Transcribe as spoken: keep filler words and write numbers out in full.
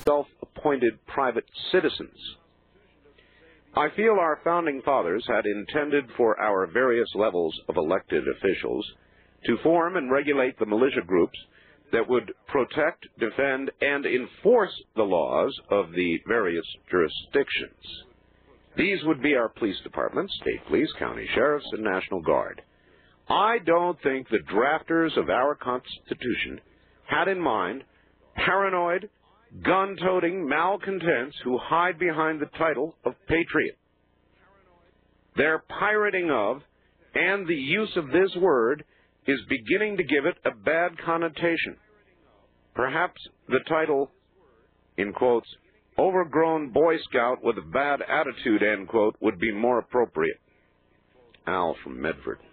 self-appointed private citizens. I feel our founding fathers had intended for our various levels of elected officials to form and regulate the militia groups that would protect, defend, and enforce the laws of the various jurisdictions. These would be our police departments, state police, county sheriffs, and National Guard. I don't think the drafters of our Constitution had in mind paranoid, gun-toting malcontents who hide behind the title of patriot. Their pirating of and the use of this word is beginning to give it a bad connotation. Perhaps the title, in quotes, overgrown Boy Scout with a bad attitude, end quote, would be more appropriate. Al from Medford.